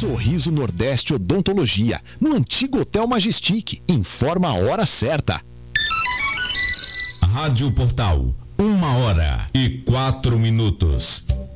Sorriso Nordeste Odontologia, no antigo Hotel Majestic. Informa a hora certa. Rádio Portal, 1h04.